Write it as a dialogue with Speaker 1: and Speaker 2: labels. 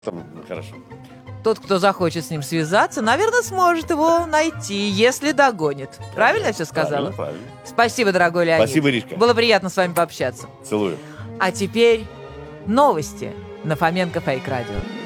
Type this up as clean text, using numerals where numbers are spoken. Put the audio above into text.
Speaker 1: Хорошо.
Speaker 2: Тот, кто захочет с ним связаться, наверное, сможет его найти, если догонит. Правильно я все сказала?
Speaker 1: Правильно.
Speaker 2: Спасибо, дорогой Леонид.
Speaker 1: Спасибо, Иришка.
Speaker 2: Было приятно с вами пообщаться.
Speaker 1: Целую.
Speaker 2: А теперь новости на Фоменко Фейк Радио.